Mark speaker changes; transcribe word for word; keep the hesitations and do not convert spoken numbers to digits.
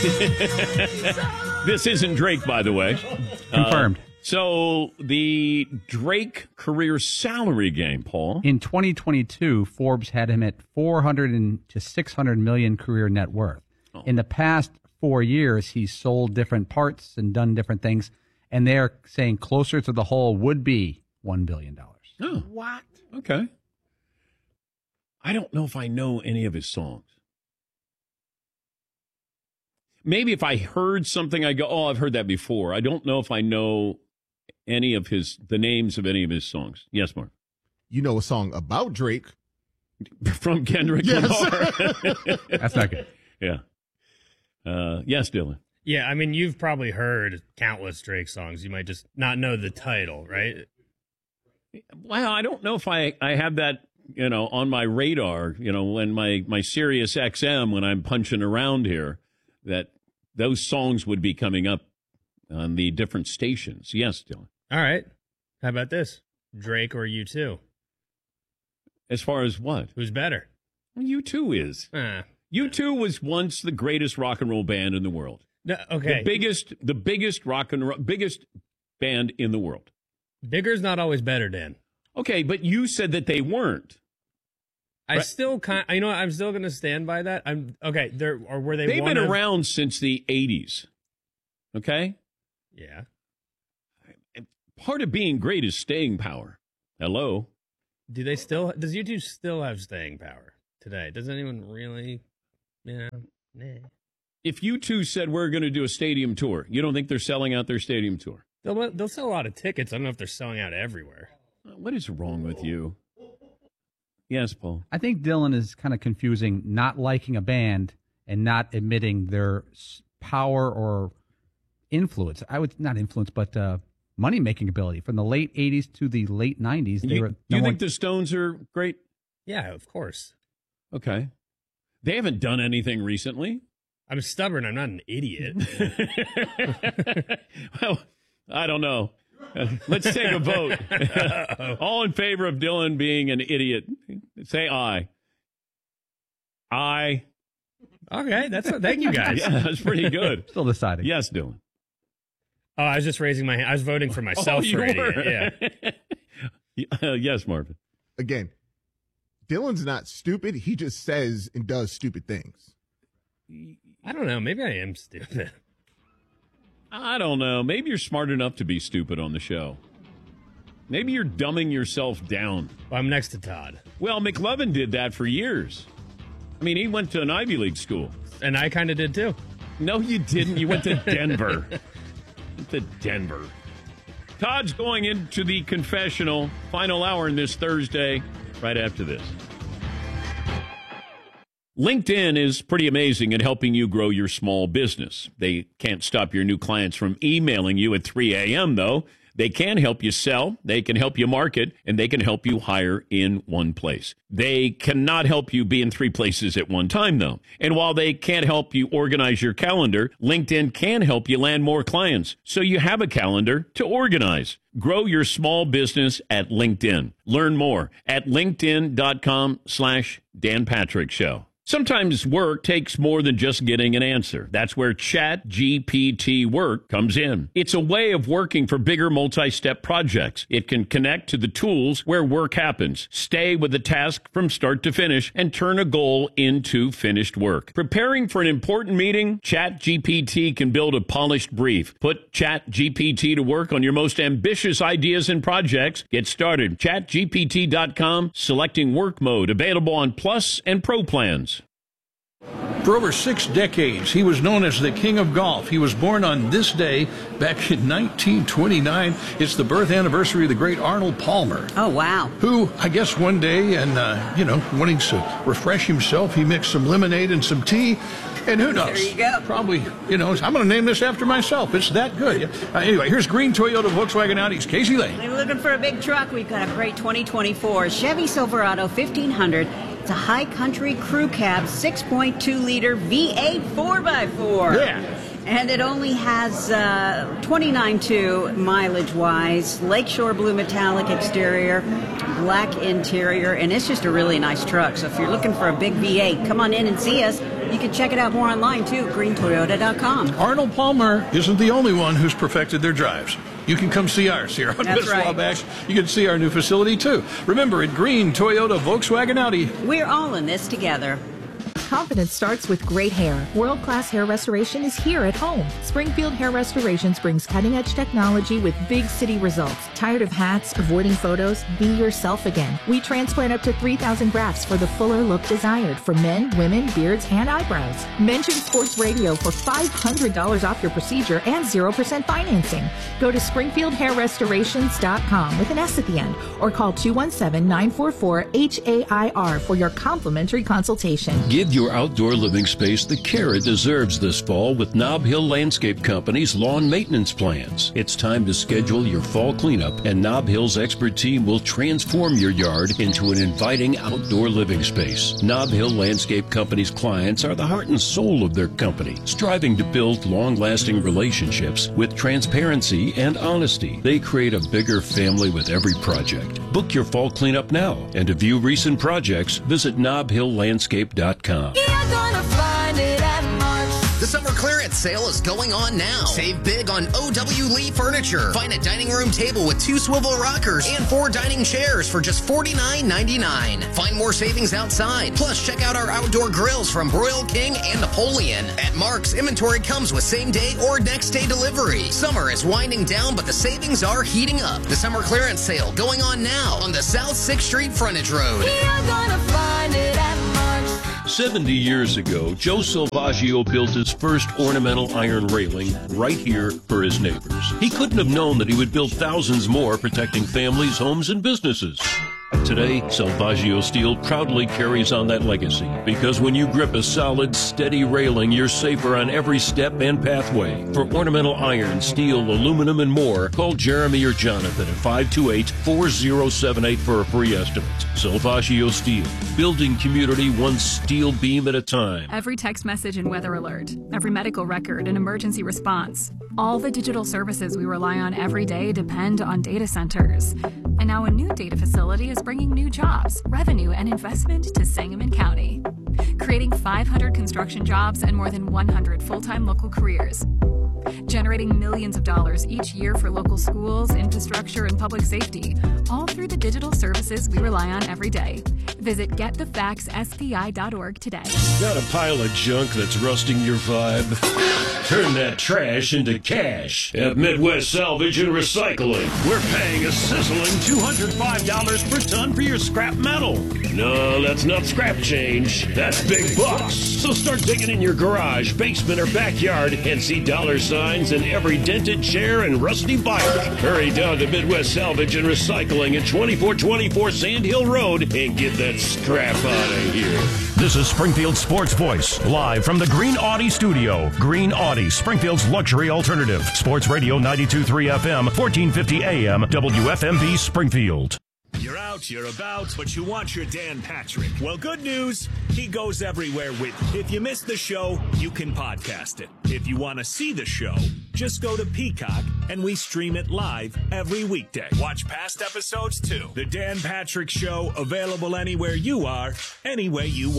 Speaker 1: This isn't Drake, by the way.
Speaker 2: Confirmed.
Speaker 1: Uh, so the Drake career salary game, Paul.
Speaker 2: In twenty twenty-two, Forbes had him at four hundred to six hundred million career net worth. Oh. In the past four years, he's sold different parts and done different things, and they're saying closer to the whole would be one billion dollars.
Speaker 1: Oh, what? Okay. I don't know if I know any of his songs. Maybe if I heard something, I go, oh, I've heard that before. I don't know if I know any of his, the names of any of his songs. Yes, Mark.
Speaker 3: You know a song about Drake.
Speaker 1: From Kendrick
Speaker 3: Yes.
Speaker 1: Lamar.
Speaker 2: That's not good.
Speaker 1: Yeah. Uh, yes, Dylan.
Speaker 4: Yeah, I mean, you've probably heard countless Drake songs. You might just not know the title, right?
Speaker 1: Well, I don't know if I, I have that, you know, on my radar, you know, when my, my Sirius X M, when I'm punching around here, that those songs would be coming up on the different stations. Yes, Dylan.
Speaker 4: All right. How about this? Drake or U two?
Speaker 1: As far as what?
Speaker 4: Who's better?
Speaker 1: Well, U two is.
Speaker 4: Uh,
Speaker 1: U two was once the greatest rock and roll band in the world.
Speaker 4: No, okay.
Speaker 1: The biggest, the biggest rock and roll, biggest band in the world.
Speaker 4: Bigger's not always better, Dan.
Speaker 1: Okay, but you said that they weren't.
Speaker 4: I
Speaker 1: Right.
Speaker 4: still kind. You know, what, I'm still going to stand by that. I'm okay. There or were they?
Speaker 1: They've
Speaker 4: one
Speaker 1: been
Speaker 4: of,
Speaker 1: around since the eighties. Okay.
Speaker 4: Yeah.
Speaker 1: Part of being great is staying power. Hello.
Speaker 4: Do they still? Does U two still have staying power today? Does anyone really? Yeah. Nah.
Speaker 1: If U two said we're going to do a stadium tour, you don't think they're selling out their stadium tour?
Speaker 4: They'll they'll sell a lot of tickets. I don't know if they're selling out everywhere.
Speaker 1: What is wrong with you? Yes, Paul.
Speaker 2: I think Dylan is kind of confusing not liking a band and not admitting their s- power or influence. I would not influence, but uh, money making ability from the late eighties to the late nineties. They
Speaker 1: You,
Speaker 2: were
Speaker 1: you
Speaker 2: no
Speaker 1: think
Speaker 2: one-
Speaker 1: the Stones are great?
Speaker 4: Yeah, of course.
Speaker 1: Okay. They haven't done anything recently.
Speaker 4: I'm stubborn. I'm not an idiot.
Speaker 1: Well, I don't know. Uh, let's take a vote. All in favor of Dylan being an idiot, say aye. Aye.
Speaker 4: Okay, that's thank you guys.
Speaker 1: Yeah, that's pretty good.
Speaker 2: Still deciding.
Speaker 1: Yes, Dylan.
Speaker 4: Oh, I was just raising my hand. I was voting for myself
Speaker 1: Oh, you
Speaker 4: for
Speaker 1: were.
Speaker 4: idiot. Yeah.
Speaker 1: Uh, yes, Marvin.
Speaker 3: Again, Dylan's not stupid. He just says and does stupid things.
Speaker 4: I don't know. Maybe I am stupid.
Speaker 1: I don't know. Maybe you're smart enough to be stupid on the show. Maybe you're dumbing yourself down.
Speaker 4: Well, I'm next to Todd.
Speaker 1: Well, McLovin did that for years. I mean, he went to an Ivy League school.
Speaker 4: And I kind of did too.
Speaker 1: No, you didn't. You went to Denver. Went to Denver. Todd's going into the confessional. Final hour in this Thursday, right after this. LinkedIn is pretty amazing at helping you grow your small business. They can't stop your new clients from emailing you at three a.m., though. They can help you sell, they can help you market, and they can help you hire in one place. They cannot help you be in three places at one time, though. And while they can't help you organize your calendar, LinkedIn can help you land more clients so you have a calendar to organize. Grow your small business at LinkedIn. Learn more at linkedin.com slash Dan Patrick Show. Sometimes work takes more than just getting an answer. That's where Chat G P T Work comes in. It's a way of working for bigger multi-step projects. It can connect to the tools where work happens, stay with the task from start to finish, and turn a goal into finished work. Preparing for an important meeting? Chat G P T can build a polished brief. Put Chat G P T to work on your most ambitious ideas and projects. Get started. chat G P T dot com, selecting work mode, available on Plus and Pro plans.
Speaker 5: For over six decades, he was known as the King of Golf. He was born on this day back in nineteen twenty-nine. It's the birth anniversary of the great Arnold Palmer.
Speaker 6: Oh, wow.
Speaker 5: Who, I guess one day, and, uh, you know, wanting to refresh himself, he mixed some lemonade and some tea. And who knows?
Speaker 6: There you go.
Speaker 5: Probably, you know, I'm going to name this after myself. It's that good. Uh, anyway, here's green Toyota Volkswagen Audis. Casey Lane.
Speaker 6: If you're looking for a big truck, we've got a great twenty twenty-four Chevy Silverado fifteen hundred. It's a high country crew cab, six point two liter V eight four by four.
Speaker 5: Yeah.
Speaker 6: And it only has uh, twenty-nine point two mileage-wise, Lakeshore blue metallic exterior, black interior, and it's just a really nice truck. So if you're looking for a big V eight, come on in and see us. You can check it out more online, too, green toyota dot com.
Speaker 5: Arnold Palmer isn't the only one who's perfected their drives. You can come see ours here on
Speaker 6: That's
Speaker 5: West
Speaker 6: right.
Speaker 5: Wabash. You can see our new facility, too. Remember, at Green Toyota Volkswagen Audi.
Speaker 6: We're all in this together.
Speaker 7: Confidence starts with great hair. World-class hair restoration is here at home. Springfield Hair Restorations brings cutting-edge technology with big city results. Tired of hats, avoiding photos? Be yourself again. We transplant up to three thousand grafts for the fuller look desired for men, women, beards, and eyebrows. Mention Sports Radio for five hundred dollars off your procedure and zero percent financing. Go to springfield hair restorations dot com with an S at the end or call two one seven, nine four four, H A I R for your complimentary consultation.
Speaker 8: Give your outdoor living space the care it deserves this fall with Nob Hill Landscape Company's lawn maintenance plans. It's time to schedule your fall cleanup, and Nob Hill's expert team will transform your yard into an inviting outdoor living space. Nob Hill Landscape Company's clients are the heart and soul of their company, striving to build long-lasting relationships with transparency and honesty. They create a bigger family with every project. Book your fall cleanup now, and to view recent projects, visit nob hill landscape dot com.
Speaker 9: You're gonna find it at Mark's.
Speaker 10: The summer clearance sale is going on now. Save big on O W Lee Furniture. Find a dining room table with two swivel rockers and four dining chairs for just forty-nine ninety-nine. Find more savings outside. Plus, check out our outdoor grills from Broil King and Napoleon. At Mark's, inventory comes with same-day or next-day delivery. Summer is winding down, but the savings are heating up. The summer clearance sale going on now on the South sixth Street frontage road.
Speaker 9: You're gonna find it at Mark's.
Speaker 8: seventy years ago, Joe Salvaggio built his first ornamental iron railing right here for his neighbors. He couldn't have known that he would build thousands more, protecting families, homes, and businesses. Today, Salvaggio Steel proudly carries on that legacy, because when you grip a solid, steady railing, you're safer on every step and pathway. For ornamental iron, steel, aluminum, and more, call Jeremy or Jonathan at five two eight, four zero seven eight for a free estimate. Salvaggio Steel, building community one steel beam at a time.
Speaker 11: Every text message and weather alert, every medical record and emergency response. All the digital services we rely on every day depend on data centers. And now a new data facility is bringing new jobs, revenue, and investment to Sangamon County, creating five hundred construction jobs and more than one hundred full-time local careers, generating millions of dollars each year for local schools, infrastructure, and public safety, all through the digital services we rely on every day. Visit get the facts S P I dot org today.
Speaker 8: Got a pile of junk that's rusting your vibe? Turn that trash into cash at Midwest Salvage and Recycling. We're paying a sizzling two hundred five dollars per ton for your scrap metal. No, that's not scrap change. That's big bucks. So start digging in your garage, basement, or backyard and see dollar signs in every dented chair and rusty bike. Hurry down to Midwest Salvage and Recycling at twenty-four twenty-four Sand Hill Road and get that scrap out of here.
Speaker 12: This is Springfield Sports Voice, live from the Green Audi studio. Green Audi, Springfield's luxury alternative. Sports Radio ninety-two point three F M, fourteen fifty A M, W F M B Springfield.
Speaker 13: You're out, you're about, but you want your Dan Patrick. Well, good news, he goes everywhere with you. If you missed the show, you can podcast it. If you want to see the show, just go to Peacock, and we stream it live every weekday. Watch past episodes, too. The Dan Patrick Show, available anywhere you are, any way you want.